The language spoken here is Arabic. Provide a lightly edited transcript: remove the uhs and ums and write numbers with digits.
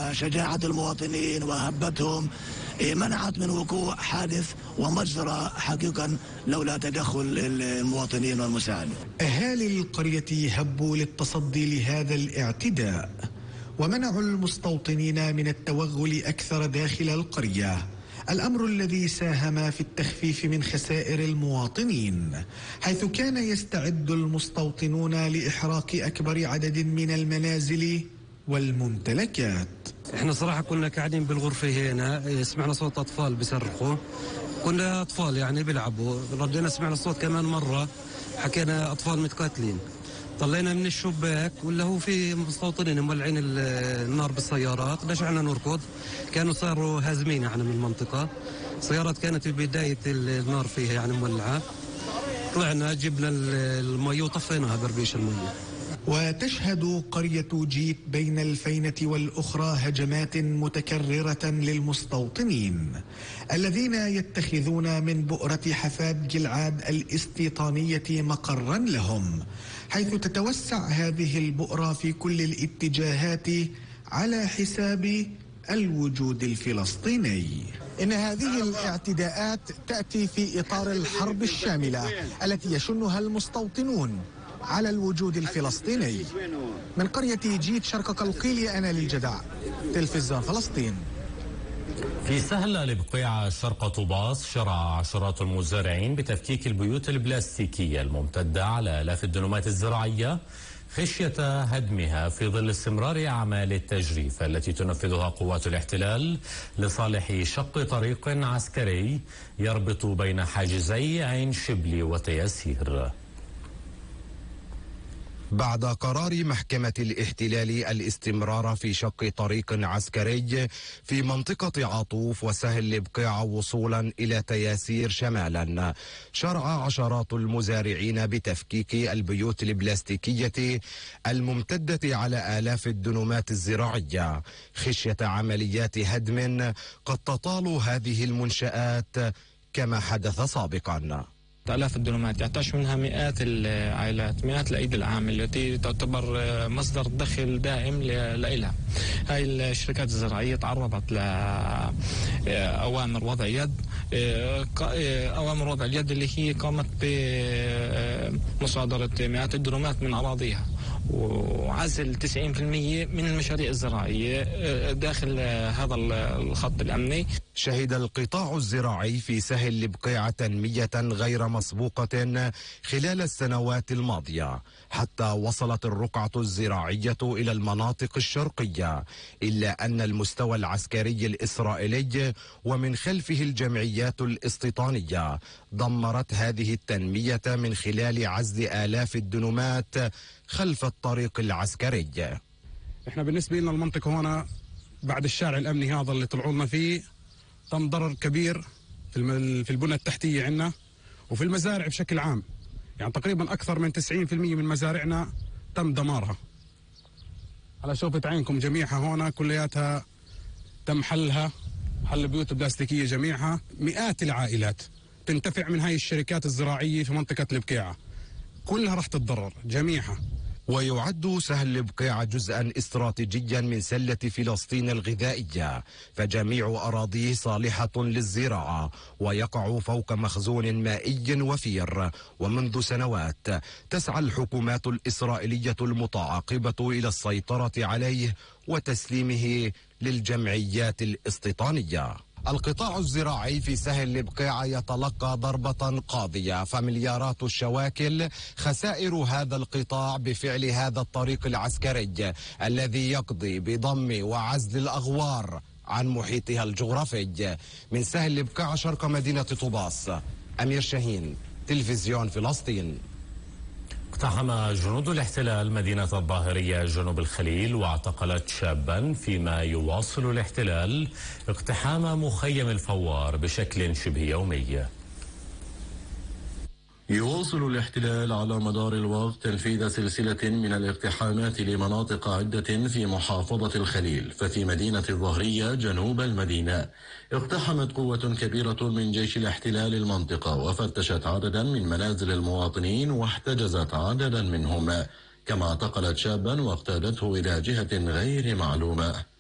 وشجاعة المواطنين وهبتهم منعت من وقوع حادث ومجزرة حقيقة لولا تدخل المواطنين والمساعدين. أهالي القرية هبوا للتصدي لهذا الاعتداء ومنعوا المستوطنين من التوغل أكثر داخل القرية، الأمر الذي ساهم في التخفيف من خسائر المواطنين، حيث كان يستعد المستوطنون لإحراق أكبر عدد من المنازل والممتلكات. احنا صراحة كنا قاعدين بالغرفة هنا، سمعنا صوت أطفال بيصرخوا، كنا أطفال يعني بيلعبوا، ردينا سمعنا الصوت كمان مرة، حكينا أطفال متقاتلين، طلعنا من الشباك ولا هو في مستوطنين مولعين النار بالسيارات، رجعنا نركض، كانوا صاروا هازمين يعني من المنطقة، سيارات كانت في بداية النار فيها يعني مولعة، طلعنا جبنا المي وطفيناها بربيش المي. وتشهد قرية جيت بين الفينة والأخرى هجمات متكررة للمستوطنين الذين يتخذون من بؤرة حفاد جلعاد الاستيطانية مقرا لهم، حيث تتوسع هذه البؤرة في كل الاتجاهات على حساب الوجود الفلسطيني. إن هذه الاعتداءات تأتي في إطار الحرب الشاملة التي يشنها المستوطنون على الوجود الفلسطيني. من قرية جيت شرق قلقيلية، أنا للجدع، تلفزيون فلسطين. في سهل البقيعة شرق طوباس شرع عشرات المزارعين بتفكيك البيوت البلاستيكية الممتدة على آلاف الدنومات الزراعية خشية هدمها في ظل استمرار أعمال التجريف التي تنفذها قوات الاحتلال لصالح شق طريق عسكري يربط بين حاجزي عين شبلي وتياسير. بعد قرار محكمة الاحتلال الاستمرار في شق طريق عسكري في منطقة عطوف وسهل البقيع وصولا إلى تياسير شمالا، شرع عشرات المزارعين بتفكيك البيوت البلاستيكية الممتدة على آلاف الدنومات الزراعية خشية عمليات هدم قد تطال هذه المنشآت كما حدث سابقا. آلاف الدنومات يعتاش منها مئات العائلات، مئات الأيدي العاملة التي تعتبر مصدر دخل دائم لها. هاي الشركات الزراعية تعرضت لأوامر وضع يد، أوامر وضع اليد اللي هي قامت بمصادرة مئات الدنومات من أراضيها وعزل 90% من المشاريع الزراعية داخل هذا الخط الأمني. شهد القطاع الزراعي في سهل البقيع تنمية غير مسبوقة خلال السنوات الماضية، حتى وصلت الرقعة الزراعية إلى المناطق الشرقية، إلا أن المستوى العسكري الإسرائيلي ومن خلفه الجمعيات الاستيطانية دمرت هذه التنمية من خلال عزل آلاف الدنومات خلف الطريق العسكري. احنا بالنسبة لنا المنطقة هنا بعد الشارع الأمني هذا اللي طلعوا لنا فيه تم ضرر كبير في البنى التحتية عندنا وفي المزارع بشكل عام، يعني تقريبا أكثر من 90% من مزارعنا تم دمارها. على شوفة عينكم جميعها هنا كلياتها تم حل البيوت البلاستيكية جميعها. مئات العائلات تنتفع من هاي الشركات الزراعية في منطقة البقيعة، كلها راح تتضرر جميعها. ويعد سهل البقيع جزءا استراتيجيا من سلة فلسطين الغذائية، فجميع أراضيه صالحة للزراعة ويقع فوق مخزون مائي وفير، ومنذ سنوات تسعى الحكومات الإسرائيلية المتعاقبة إلى السيطرة عليه وتسليمه للجمعيات الاستيطانية. القطاع الزراعي في سهل البقيع يتلقى ضربة قاضية، فمليارات الشواكل خسائر هذا القطاع بفعل هذا الطريق العسكري الذي يقضي بضم وعزل الأغوار عن محيطها الجغرافي. من سهل البقيع شرق مدينة طوباس، أمير شاهين، تلفزيون فلسطين. اقتحم جنود الاحتلال مدينة الظاهرية جنوب الخليل واعتقلت شابا، فيما يواصل الاحتلال اقتحام مخيم الفوار بشكل شبه يومي. يواصل الاحتلال على مدار الوقت تنفيذ سلسلة من الاقتحامات لمناطق عدة في محافظة الخليل. ففي مدينة الظهرية جنوب المدينة اقتحمت قوة كبيرة من جيش الاحتلال المنطقة وفتشت عددا من منازل المواطنين واحتجزت عددا منهم، كما اعتقلت شابا واقتادته إلى جهة غير معلومة.